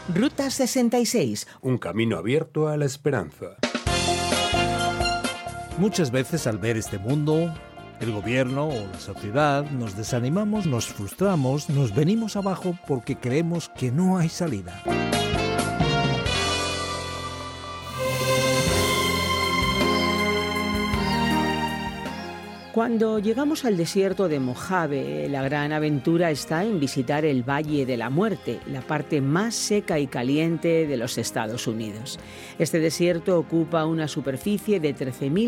Ruta 66. Un camino abierto a la esperanza. Muchas veces al ver este mundo, el gobierno o la sociedad, nos desanimamos, nos frustramos, nos venimos abajo porque creemos que no hay salida. Cuando llegamos al desierto de Mojave, la gran aventura está en visitar el Valle de la Muerte, la parte más seca y caliente de los Estados Unidos. Este desierto ocupa una superficie de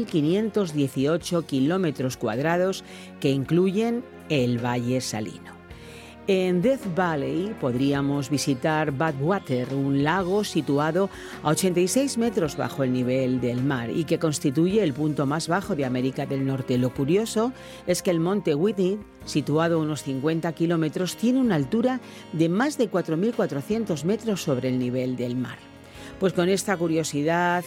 13.518 kilómetros cuadrados que incluyen el Valle Salino. En Death Valley podríamos visitar Badwater, un lago situado a 86 metros bajo el nivel del mar y que constituye el punto más bajo de América del Norte. Lo curioso es que el monte Whitney, situado a unos 50 kilómetros, tiene una altura de más de 4.400 metros sobre el nivel del mar. Pues con esta curiosidad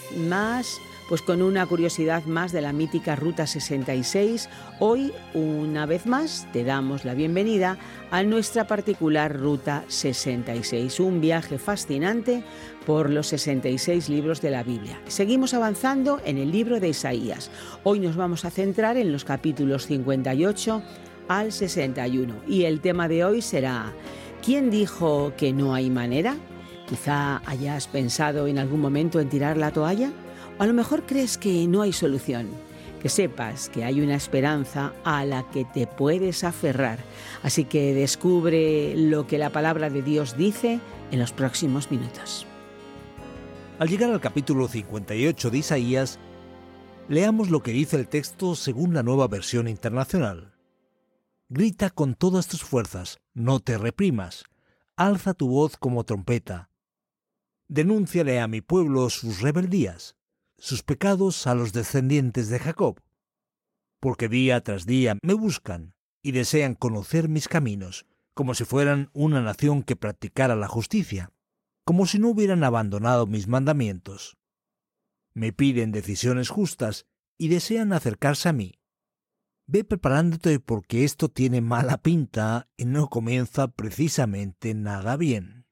con una curiosidad más de la mítica Ruta 66, hoy, una vez más, te damos la bienvenida a nuestra particular Ruta 66, un viaje fascinante por los 66 libros de la Biblia. Seguimos avanzando en el libro de Isaías. Hoy nos vamos a centrar en los capítulos 58 al 61 y el tema de hoy será ¿quién dijo que no hay manera? Quizá hayas pensado en algún momento en tirar la toalla. O a lo mejor crees que no hay solución, que sepas que hay una esperanza a la que te puedes aferrar. Así que descubre lo que la palabra de Dios dice en los próximos minutos. Al llegar al capítulo 58 de Isaías, leamos lo que dice el texto según la Nueva Versión Internacional. Grita con todas tus fuerzas, no te reprimas, alza tu voz como trompeta. Denúnciale a mi pueblo sus rebeldías, sus pecados a los descendientes de Jacob, porque día tras día me buscan y desean conocer mis caminos, como si fueran una nación que practicara la justicia, como si no hubieran abandonado mis mandamientos. Me piden decisiones justas y desean acercarse a mí. Ve preparándote porque esto tiene mala pinta y no comienza precisamente nada bien.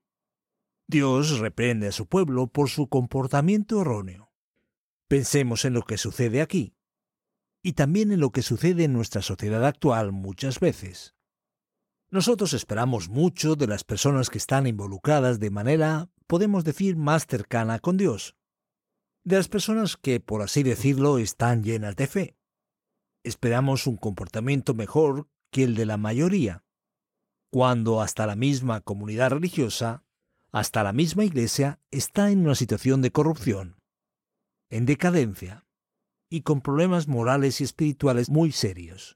Dios reprende a su pueblo por su comportamiento erróneo. Pensemos en lo que sucede aquí, y también en lo que sucede en nuestra sociedad actual muchas veces. Nosotros esperamos mucho de las personas que están involucradas de manera, podemos decir, más cercana con Dios, de las personas que, por así decirlo, están llenas de fe. Esperamos un comportamiento mejor que el de la mayoría, cuando hasta la misma comunidad religiosa, hasta la misma iglesia, está en una situación de corrupción, en decadencia y con problemas morales y espirituales muy serios.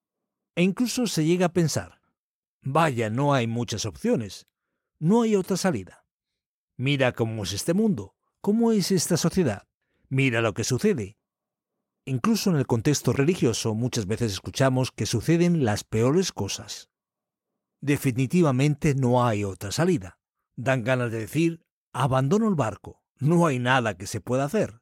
E incluso se llega a pensar, vaya, no hay muchas opciones, no hay otra salida. Mira cómo es este mundo, cómo es esta sociedad, mira lo que sucede. Incluso en el contexto religioso muchas veces escuchamos que suceden las peores cosas. Definitivamente no hay otra salida. Dan ganas de decir, abandono el barco, no hay nada que se pueda hacer.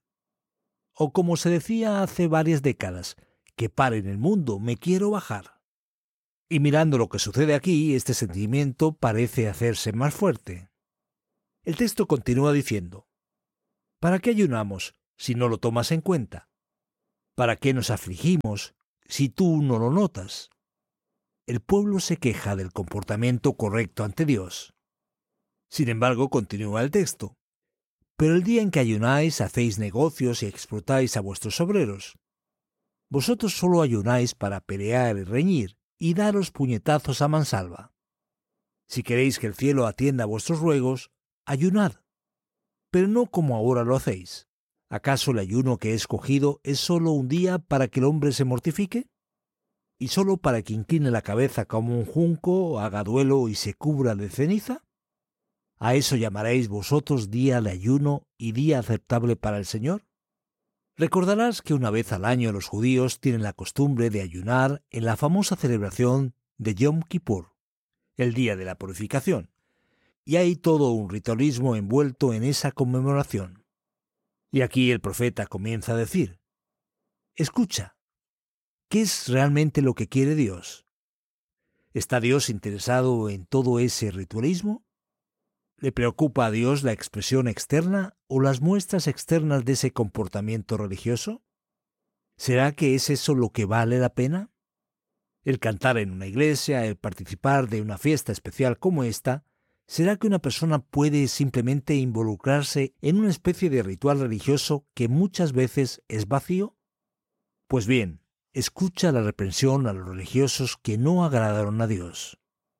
O como se decía hace varias décadas, que paren el mundo, me quiero bajar. Y mirando lo que sucede aquí, este sentimiento parece hacerse más fuerte. El texto continúa diciendo, ¿para qué ayunamos si no lo tomas en cuenta? ¿Para qué nos afligimos si tú no lo notas? El pueblo se queja del comportamiento correcto ante Dios. Sin embargo, continúa el texto. Pero el día en que ayunáis, hacéis negocios y explotáis a vuestros obreros. Vosotros solo ayunáis para pelear y reñir y daros puñetazos a mansalva. Si queréis que el cielo atienda a vuestros ruegos, ayunad, pero no como ahora lo hacéis. ¿Acaso el ayuno que he escogido es solo un día para que el hombre se mortifique? ¿Y solo para que incline la cabeza como un junco, haga duelo y se cubra de ceniza? ¿A eso llamaréis vosotros día de ayuno y día aceptable para el Señor? Recordarás que una vez al año los judíos tienen la costumbre de ayunar en la famosa celebración de Yom Kippur, el día de la purificación, y hay todo un ritualismo envuelto en esa conmemoración. Y aquí el profeta comienza a decir, escucha, ¿qué es realmente lo que quiere Dios? ¿Está Dios interesado en todo ese ritualismo? ¿Le preocupa a Dios la expresión externa o las muestras externas de ese comportamiento religioso? ¿Será que es eso lo que vale la pena? El cantar en una iglesia, el participar de una fiesta especial como esta, ¿será que una persona puede simplemente involucrarse en una especie de ritual religioso que muchas veces es vacío? Pues bien, escucha la reprensión a los religiosos que no agradaron a Dios.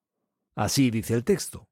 Así dice el texto.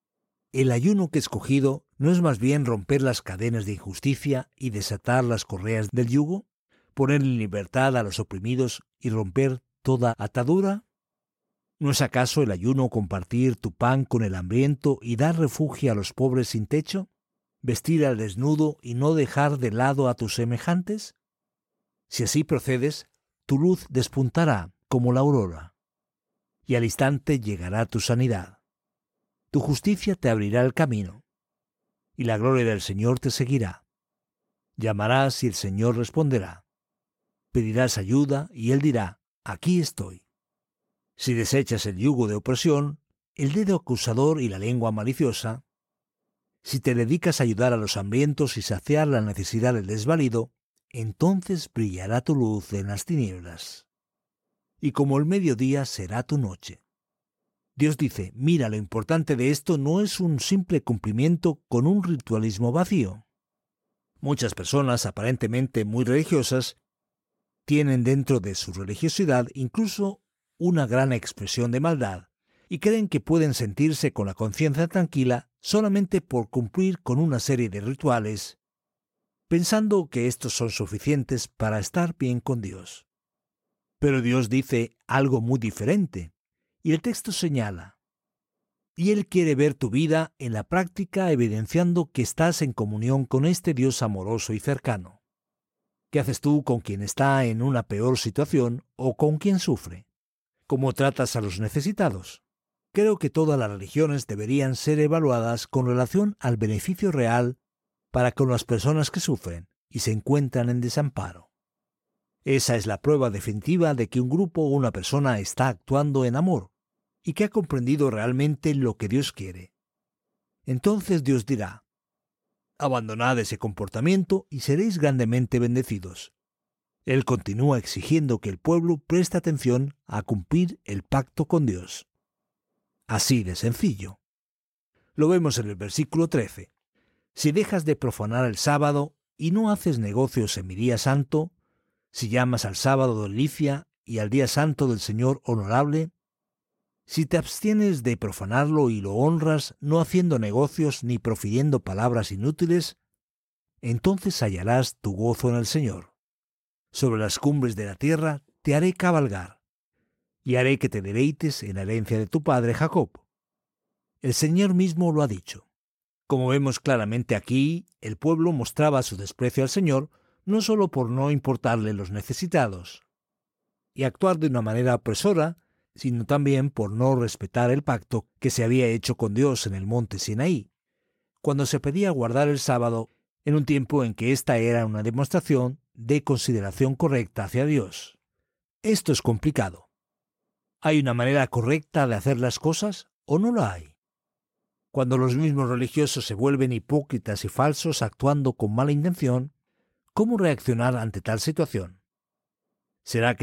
El ayuno que he escogido no es más bien romper las cadenas de injusticia y desatar las correas del yugo, poner en libertad a los oprimidos y romper toda atadura. ¿No es acaso el ayuno compartir tu pan con el hambriento y dar refugio a los pobres sin techo? ¿Vestir al desnudo y no dejar de lado a tus semejantes? Si así procedes, tu luz despuntará como la aurora, y al instante llegará tu sanidad. Tu justicia te abrirá el camino, y la gloria del Señor te seguirá. Llamarás y el Señor responderá. Pedirás ayuda y Él dirá, aquí estoy. Si desechas el yugo de opresión, el dedo acusador y la lengua maliciosa, si te dedicas a ayudar a los hambrientos y saciar la necesidad del desvalido, entonces brillará tu luz en las tinieblas. Y como el mediodía será tu noche. Dios dice, mira, lo importante de esto no es un simple cumplimiento con un ritualismo vacío. Muchas personas aparentemente muy religiosas tienen dentro de su religiosidad incluso una gran expresión de maldad y creen que pueden sentirse con la conciencia tranquila solamente por cumplir con una serie de rituales, pensando que estos son suficientes para estar bien con Dios. Pero Dios dice algo muy diferente, y el texto señala, y Él quiere ver tu vida en la práctica evidenciando que estás en comunión con este Dios amoroso y cercano. ¿Qué haces tú con quien está en una peor situación o con quien sufre? ¿Cómo tratas a los necesitados? Creo que todas las religiones deberían ser evaluadas con relación al beneficio real para con las personas que sufren y se encuentran en desamparo. Esa es la prueba definitiva de que un grupo o una persona está actuando en amor y que ha comprendido realmente lo que Dios quiere. Entonces Dios dirá, abandonad ese comportamiento y seréis grandemente bendecidos. Él continúa exigiendo que el pueblo preste atención a cumplir el pacto con Dios. Así de sencillo. Lo vemos en el versículo 13. Si dejas de profanar el sábado y no haces negocios en mi día santo, si llamas al sábado delicia y al día santo del Señor honorable, si te abstienes de profanarlo y lo honras, no haciendo negocios ni profiriendo palabras inútiles, entonces hallarás tu gozo en el Señor. Sobre las cumbres de la tierra te haré cabalgar, y haré que te deleites en la herencia de tu padre Jacob. El Señor mismo lo ha dicho. Como vemos claramente aquí, el pueblo mostraba su desprecio al Señor no solo por no importarle los necesitados y actuar de una manera opresora, sino también por no respetar el pacto que se había hecho con Dios en el monte Sinaí, cuando se pedía guardar el sábado en un tiempo en que esta era una demostración de consideración correcta hacia Dios. Esto es complicado. ¿Hay una manera correcta de hacer las cosas o no la hay? Cuando los mismos religiosos se vuelven hipócritas y falsos actuando con mala intención, ¿cómo reaccionar ante tal situación? ¿Será que